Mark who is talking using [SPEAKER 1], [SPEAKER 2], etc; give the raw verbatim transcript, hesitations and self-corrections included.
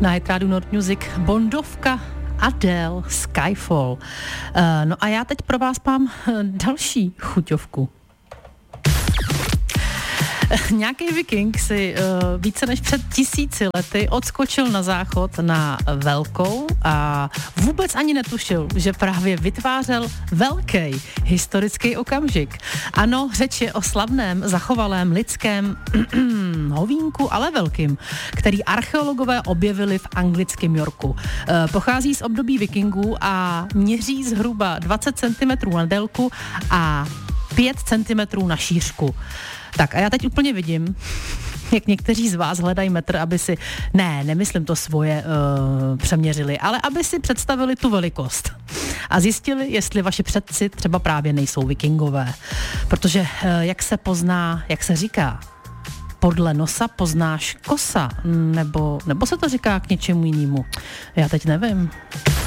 [SPEAKER 1] Na Hit Radio Nord Music Bondovka Adele Skyfall. Uh, no a já teď pro vás mám další chuťovku. Nějaký viking si uh, více než před tisíci lety odskočil na záchod na velkou a vůbec ani netušil, že právě vytvářel velký historický okamžik. Ano, řeč je o slavném zachovalém lidském hovínku, ale velkým, který archeologové objevili v anglickém Yorku. Uh, pochází z období vikingů a měří zhruba dvacet centimetrů na délku a pět centimetrů na šířku. Tak a já teď úplně vidím, jak někteří z vás hledají metr, aby si, ne, nemyslím to svoje, uh, přeměřili, ale aby si představili tu velikost a zjistili, jestli vaši předci třeba právě nejsou vikingové. Protože uh, jak se pozná, jak se říká, podle nosa poznáš kosa, nebo, nebo se to říká k něčemu jinému. Já teď nevím.